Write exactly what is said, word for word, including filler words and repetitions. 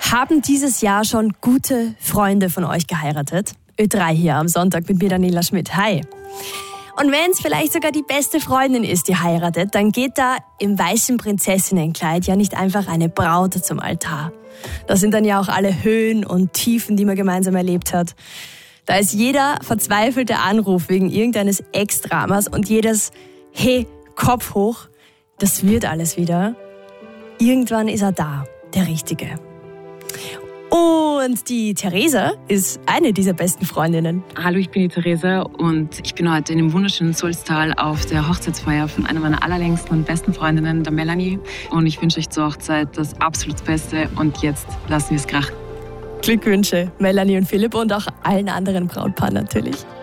Haben dieses Jahr schon gute Freunde von euch geheiratet? Ö drei hier am Sonntag mit mir, Daniela Schmidt. Hi. Und wenn es vielleicht sogar die beste Freundin ist, die heiratet, dann geht da im weißen Prinzessinnenkleid ja nicht einfach eine Braut zum Altar. Das sind dann ja auch alle Höhen und Tiefen, die man gemeinsam erlebt hat. Da ist jeder verzweifelte Anruf wegen irgendeines Ex-Dramas und jedes Hey, Kopf hoch, das wird alles wieder. Irgendwann ist er da, der Richtige. Und die Theresa ist eine dieser besten Freundinnen. Hallo, ich bin die Theresa und ich bin heute in dem wunderschönen Sulztal auf der Hochzeitsfeier von einer meiner allerlängsten und besten Freundinnen, der Melanie. Und ich wünsche euch zur Hochzeit das absolut Beste und jetzt lassen wir es krachen. Glückwünsche, Melanie und Philipp und auch allen anderen Brautpaaren natürlich.